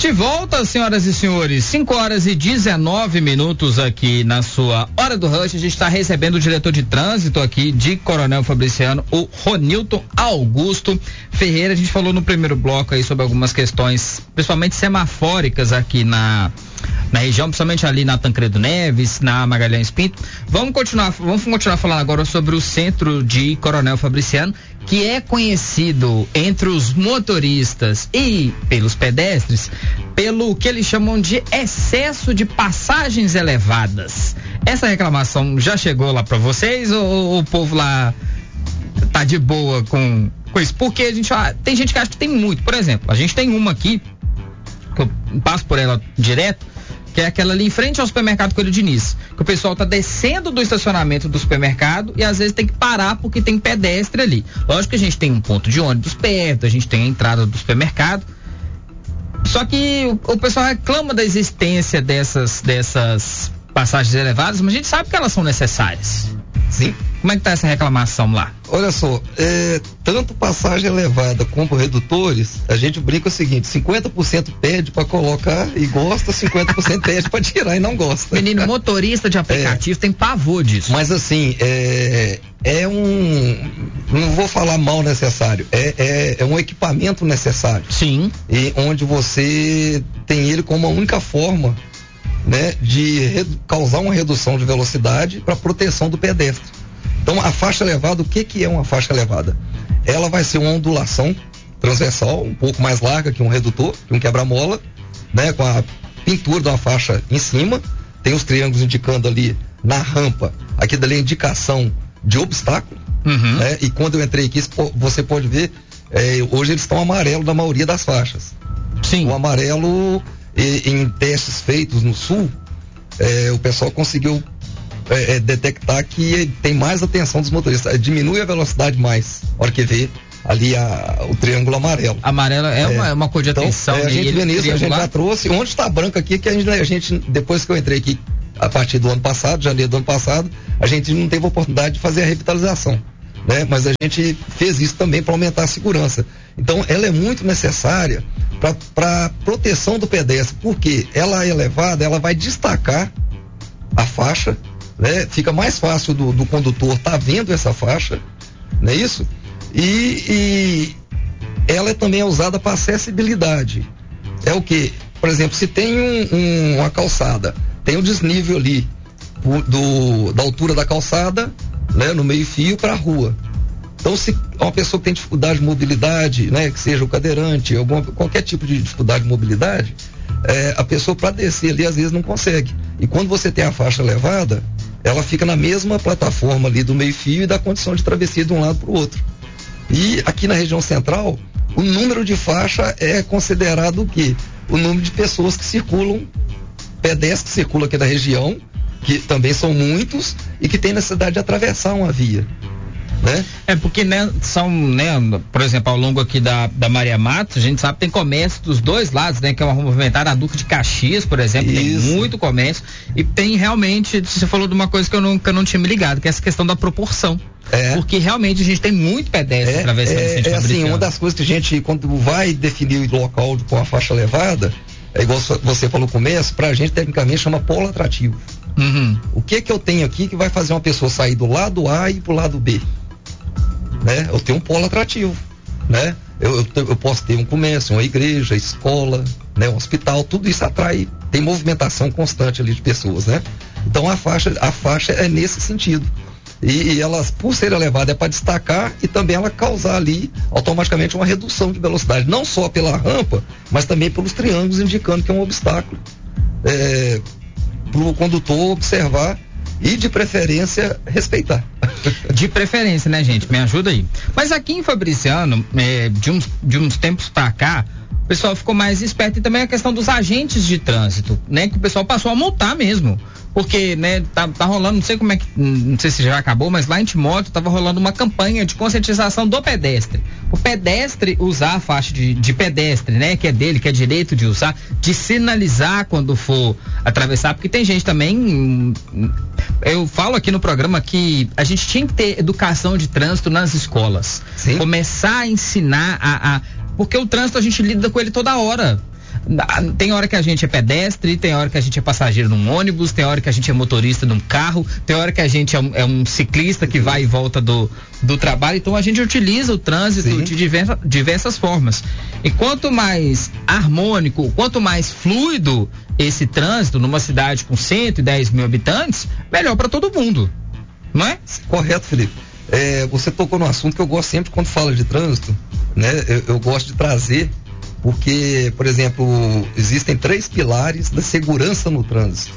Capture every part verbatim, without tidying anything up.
De volta, senhoras e senhores, cinco horas e dezenove minutos aqui na sua Hora do Rush. A gente está recebendo o diretor de trânsito aqui de Coronel Fabriciano, o Ronilton Augusto Ferreira. A gente falou no primeiro bloco aí sobre algumas questões, principalmente semafóricas aqui na na região, principalmente ali na Tancredo Neves, na Magalhães Pinto. Vamos continuar, vamos continuar falando agora sobre o centro de Coronel Fabriciano, que é conhecido entre os motoristas e pelos pedestres pelo que eles chamam de excesso de passagens elevadas. Essa reclamação já chegou lá para vocês ou, ou o povo lá tá de boa com, com isso? Porque a gente tem gente que acha que tem muito. Por exemplo, a gente tem uma aqui que eu passo por ela direto, que é aquela ali em frente ao supermercado Coelho Diniz, que o pessoal tá descendo do estacionamento do supermercado e às vezes tem que parar porque tem pedestre ali. Lógico que a gente tem um ponto de ônibus perto, a gente tem a entrada do supermercado, só que o, o pessoal reclama da existência dessas, dessas passagens elevadas, mas a gente sabe que elas são necessárias. Sim. Como é que tá essa reclamação lá? Olha só, é, tanto passagem elevada como redutores, a gente brinca o seguinte: cinquenta por cento pede para colocar e gosta, cinquenta por cento pede para tirar e não gosta. Menino, motorista de aplicativo é, tem pavor disso. Mas assim, é, é um, não vou falar mal necessário, é, é, é um equipamento necessário. Sim. E onde você tem ele como a única forma, né, de redu- causar uma redução de velocidade para proteção do pedestre. Então, a faixa elevada, o que que é uma faixa elevada? Ela vai ser uma ondulação transversal, um pouco mais larga que um redutor, que um quebra-mola, né, com a pintura de uma faixa em cima, tem os triângulos indicando ali na rampa, aqui dali é indicação de obstáculo, uhum. né, e quando eu entrei aqui, você pode ver, é, hoje eles estão amarelo na maioria das faixas. Sim. O amarelo, e, em testes feitos no sul, é, o pessoal conseguiu É, é, detectar que tem mais atenção dos motoristas, é, diminui a velocidade mais, a hora que vê ali a, o triângulo amarelo. Amarelo é, é uma, uma cor de então, atenção. É, a gente vê nisso, a gente já trouxe, onde está branco aqui, que a gente, a gente, depois que eu entrei aqui, a partir do ano passado, janeiro do ano passado, a gente não teve a oportunidade de fazer a revitalização, né? Mas a gente fez isso também para aumentar a segurança. Então, ela é muito necessária para proteção do pedestre, porque ela é elevada, ela vai destacar a faixa, né? Fica mais fácil do, do condutor estar tá vendo essa faixa, não é isso? E, e ela também é usada para acessibilidade. É o que? Por exemplo, se tem um, um, uma calçada, tem um desnível ali do, da altura da calçada, né, no meio-fio para a rua. Então, se uma pessoa que tem dificuldade de mobilidade, né, que seja o cadeirante, alguma, qualquer tipo de dificuldade de mobilidade, é, a pessoa para descer ali às vezes não consegue. E quando você tem a faixa elevada, ela fica na mesma plataforma ali do meio-fio e dá condição de travessia de um lado para o outro. E aqui na região central, o número de faixa é considerado o quê? O número de pessoas que circulam, pedestres que circulam aqui na região, que também são muitos e que tem necessidade de atravessar uma via. Né? É porque, né, são, né, por exemplo, ao longo aqui da, da Maria Matos, a gente sabe que tem comércio dos dois lados, né, que é uma movimentada, a Duque de Caxias, por exemplo, Isso. tem muito comércio e tem realmente, você falou de uma coisa que eu nunca não tinha me ligado, que é essa questão da proporção. É. Porque realmente a gente tem muito pedestre é, atravessando é, esse é assim, uma das coisas que a gente, quando vai definir o local com a faixa elevada, é igual você falou no começo, pra gente tecnicamente chama polo atrativo. Uhum. O que que eu tenho aqui que vai fazer uma pessoa sair do lado A e ir pro lado B? Né? Eu tenho um polo atrativo, né? Eu, eu, eu posso ter um comércio, uma igreja, escola, né? Um hospital, tudo isso atrai, tem movimentação constante ali de pessoas, né? Então a faixa, a faixa é nesse sentido. E, e ela, por ser elevada, é para destacar e também ela causar ali automaticamente uma redução de velocidade, não só pela rampa, mas também pelos triângulos indicando que é um obstáculo, é, para o condutor observar e de preferência respeitar. De preferência, né, gente? Me ajuda aí. Mas aqui em Fabriciano, é, de, uns, de uns tempos pra cá, o pessoal ficou mais esperto e também a questão dos agentes de trânsito, né? Que o pessoal passou a multar mesmo. Porque, né, tá, tá rolando, não sei como é que, não sei se já acabou, mas lá em Timóteo tava rolando uma campanha de conscientização do pedestre. O pedestre usar a faixa de, de pedestre, né, que é dele, que é direito de usar, de sinalizar quando for atravessar, porque tem gente também, eu falo aqui no programa que a gente tinha que ter educação de trânsito nas escolas. Sim. Começar a ensinar a, a, porque o trânsito a gente lida com ele toda hora. Tem hora que a gente é pedestre, tem hora que a gente é passageiro num ônibus, tem hora que a gente é motorista num carro, tem hora que a gente é um, é um ciclista que vai e volta do, do trabalho. Então a gente utiliza o trânsito Sim. de diversa, diversas formas. E quanto mais harmônico, quanto mais fluido esse trânsito numa cidade com cento e dez mil habitantes, melhor para todo mundo, não é? Correto, Felipe. É, você tocou num assunto que eu gosto sempre quando fala de trânsito, né? Eu, eu gosto de trazer, porque, por exemplo, existem três pilares da segurança no trânsito.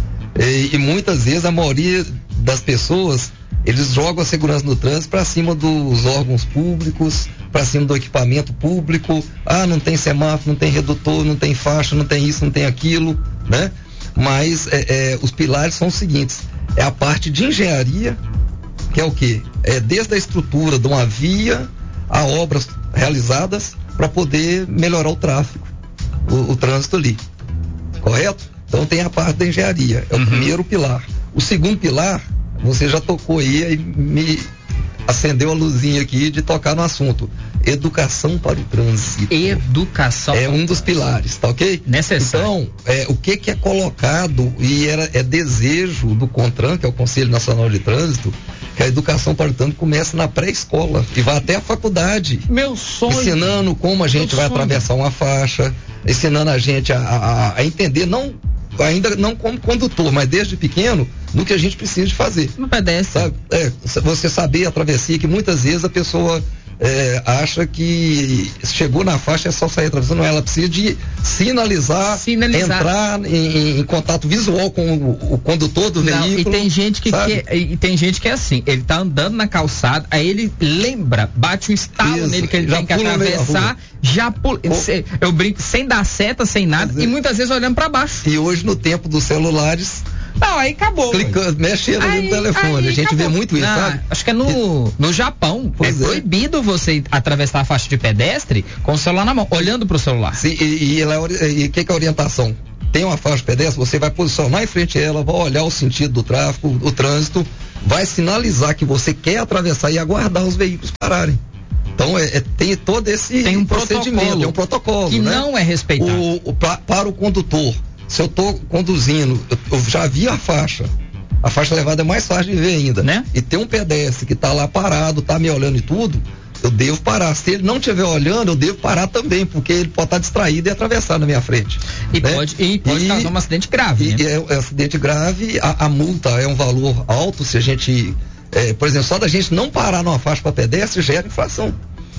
E, e muitas vezes a maioria das pessoas, eles jogam a segurança no trânsito para cima dos órgãos públicos, para cima do equipamento público. Ah, não tem semáforo, não tem redutor, não tem faixa, não tem isso, não tem aquilo, né? Mas é, é, os pilares são os seguintes: é a parte de engenharia, que é o quê? É desde a estrutura de uma via a obras realizadas para poder melhorar o tráfego, o, o trânsito ali, correto? Então tem a parte da engenharia, é o uhum. primeiro pilar. O segundo pilar, você já tocou aí e me acendeu a luzinha aqui de tocar no assunto: educação para o trânsito. Educação é um dos pilares, tá ok? Necessário. Então, é, o que que é colocado e era, é desejo do CONTRAN, que é o Conselho Nacional de Trânsito, que a educação para o trânsito comece na pré-escola e vá até a faculdade. Meu sonho. Ensinando como a gente Meu vai sonho. atravessar uma faixa, ensinando a gente a, a, a entender, não ainda não como condutor, mas desde pequeno, no que a gente precisa de fazer. No pedestre. Sabe? É, você saber a travessia, que muitas vezes a pessoa é, acha que chegou na faixa é só sair atravessando. Não, ela precisa de sinalizar, sinalizar. entrar em, em contato visual com o, o condutor do não, veículo. E tem gente que, que e tem gente que é assim, ele tá andando na calçada, aí ele lembra, bate um estalo Isso, nele que ele tem que atravessar, já pula. Oh. Eu brinco, sem dar seta, sem nada, é. e muitas vezes olhando para baixo. E hoje, no tempo dos celulares, não, aí acabou. Clicando, mexendo aí, no telefone. Aí, a gente acabou. vê muito isso, não, sabe? Acho que é no, no Japão. Pois é, é proibido você atravessar a faixa de pedestre com o celular na mão, olhando pro celular. Sim, e o que, que é a orientação? Tem uma faixa de pedestre, você vai posicionar em frente a ela, vai olhar o sentido do tráfego, o trânsito, vai sinalizar que você quer atravessar e aguardar os veículos pararem. Então, é, é, tem todo esse tem um procedimento, protocolo, tem um protocolo. Que né? não é respeitado. O, o, pra, para o condutor, se eu estou conduzindo, eu, eu já vi a faixa, a faixa levada é mais fácil de ver ainda, né? E tem um pedestre que está lá parado, está me olhando e tudo, eu devo parar. Se ele não estiver olhando, eu devo parar também, porque ele pode estar tá distraído e atravessar na minha frente. E né? pode, e pode e, causar um acidente grave. E, né? é, é acidente grave, a, a multa é um valor alto, se a gente, é, por exemplo, só da gente não parar numa faixa para pedestre gera infração.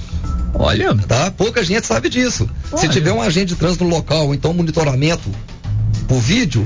Olha. Tá? Pouca gente sabe disso. Olha. Se tiver um agente de trânsito no local, ou então monitoramento por vídeo,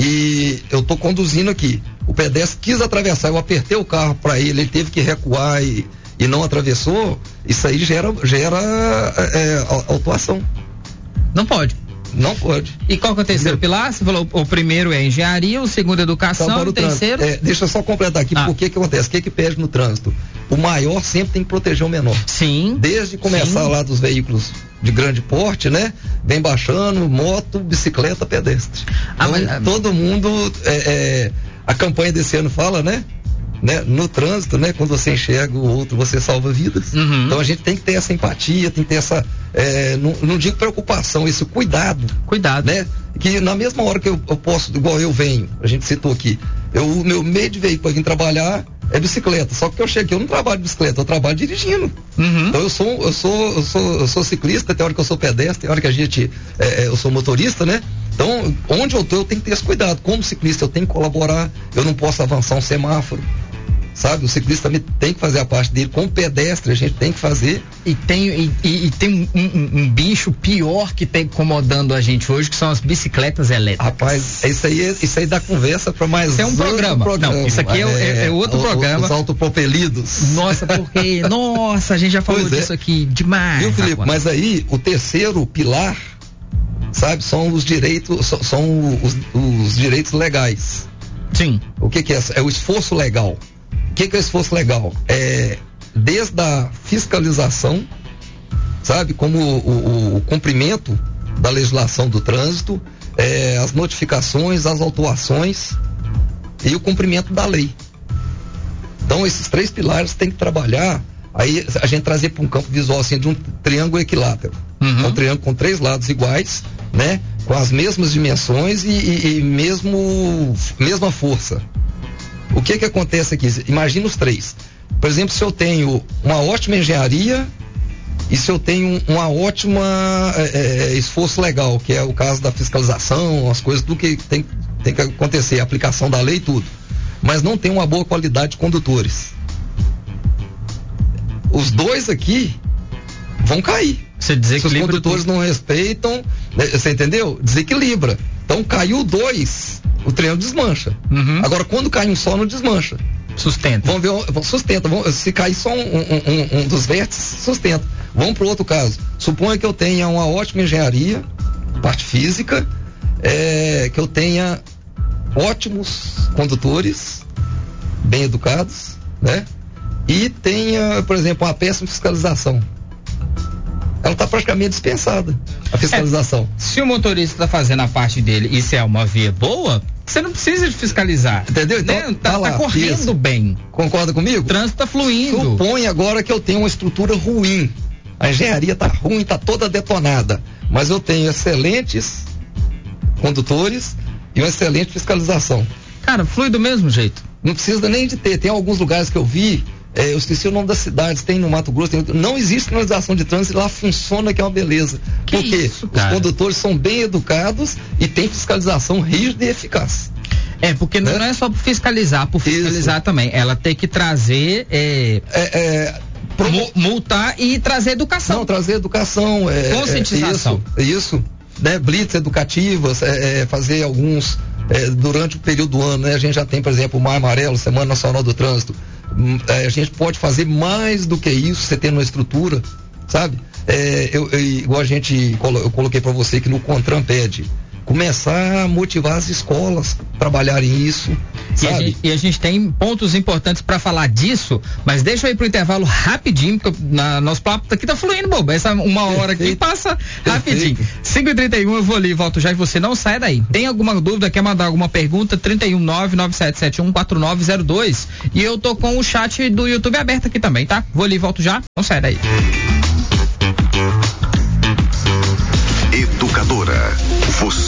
e eu tô conduzindo aqui, o pedestre quis atravessar, eu apertei o carro para ele, ele teve que recuar e, e não atravessou, isso aí gera, gera é, autuação. Não pode. Não pode. E qual que é o terceiro pilar? Você falou, o primeiro é engenharia, o segundo é educação, então, o terceiro... É, deixa eu só completar aqui, ah. por que que acontece? O que que pede no trânsito? O maior sempre tem que proteger o menor. Sim. Desde começar sim. lá dos veículos de grande porte, né? Vem baixando, moto, bicicleta, pedestre. Ah, então, mas... todo mundo, é, é, a campanha desse ano fala, né? Né? No trânsito, né? Quando você enxerga o outro, você salva vidas. Uhum. Então a gente tem que ter essa empatia, tem que ter essa, é, não, não digo preocupação, esse cuidado. Cuidado. Né? Que na mesma hora que eu, eu posso, igual eu venho, a gente citou aqui, eu, o meu meio de veículo para vir trabalhar é bicicleta. Só que eu chego aqui, eu não trabalho de bicicleta, eu trabalho dirigindo. Uhum. Então eu sou, eu sou, eu sou, eu sou ciclista, tem hora que eu sou pedestre, tem hora que a gente, é, eu sou motorista, né? Então, onde eu tô, eu tenho que ter esse cuidado. Como ciclista, eu tenho que colaborar, eu não posso avançar um semáforo. Sabe, o ciclista também tem que fazer a parte dele, com o pedestre a gente tem que fazer. E tem, e, e, e tem um, um, um bicho pior que tá incomodando a gente hoje, que são as bicicletas elétricas. Rapaz, isso aí, isso aí dá conversa para mais isso é um programa. programa. Não, isso aqui é, é, é outro o, programa. Os autopropelidos. Nossa, porque, nossa, a gente já falou pois disso é. aqui demais. Viu, Felipe? Mas aí, o terceiro pilar, sabe, são os direitos, são, são os, os direitos legais. Sim. O que que é? É o esforço legal. O que que é esforço legal? É desde a fiscalização, sabe, como o, o, o cumprimento da legislação do trânsito, é, as notificações, as autuações e o cumprimento da lei. Então esses três pilares tem que trabalhar, aí a gente trazer para um campo visual assim de um triângulo equilátero, uhum. um triângulo com três lados iguais, né? Com as mesmas dimensões e, e, e mesmo, mesma força. O que que acontece aqui? Imagina os três. Por exemplo, se eu tenho uma ótima engenharia e se eu tenho uma ótima é, esforço legal, que é o caso da fiscalização, as coisas, tudo que tem, tem que acontecer, a aplicação da lei e tudo, mas não tem uma boa qualidade de condutores. Os dois aqui vão cair. Você desequilibra. Se os condutores tudo. não respeitam, você entendeu? Desequilibra. Então caiu dois, o trem desmancha. Uhum. Agora quando cai um só, não desmancha. Sustenta. Vamos ver, sustenta. Vamos, se cair só um, um, um, um dos vértices, sustenta. Vamos para o outro caso. Suponha que eu tenha uma ótima engenharia, parte física, é, que eu tenha ótimos condutores, bem educados, né? E tenha, por exemplo, uma péssima fiscalização. Ela está praticamente dispensada, a fiscalização. É, se o motorista está fazendo a parte dele e se é uma via boa, você não precisa de fiscalizar. Entendeu? Então, né? tá, tá, lá, tá correndo isso. bem. Concorda comigo? O trânsito está fluindo. Supõe agora que eu tenho uma estrutura ruim. A engenharia está ruim, está toda detonada. Mas eu tenho excelentes condutores e uma excelente fiscalização. Cara, flui do mesmo jeito. Não precisa nem de ter. Tem alguns lugares que eu vi, é, eu esqueci o nome das cidades, tem no Mato Grosso, tem, não existe sinalização de trânsito e lá funciona, que é uma beleza. Que Porque isso, os cara? condutores são bem educados e tem fiscalização rígida e eficaz. É, porque né? não é só por fiscalizar, por fiscalizar isso. também. Ela tem que trazer. É, é, é, promo... multar e trazer educação. Não, trazer educação. É, conscientização. É, isso, isso. Né, blitz educativas, é, é, fazer alguns. É, durante o período do ano, né? A gente já tem, por exemplo, o Mar Amarelo, Semana Nacional do Trânsito. É, a gente pode fazer mais do que isso, você tendo uma estrutura, sabe? É, eu, eu, igual a gente, eu coloquei para você que no CONTRAN pede, começar a motivar as escolas a trabalharem isso, e a, gente, e a gente tem pontos importantes para falar disso, mas deixa eu ir pro intervalo rapidinho, porque na, nosso papo aqui tá fluindo, boba. Essa uma hora aqui passa rapidinho. cinco e trinta e um, eu vou ali, volto já e você não sai daí. Tem alguma dúvida, quer mandar alguma pergunta? trinta e um, nove nove sete sete um, quatro nove zero dois. E eu tô com o chat do YouTube aberto aqui também, tá? Vou ali, volto já, não sai daí. Educadora, você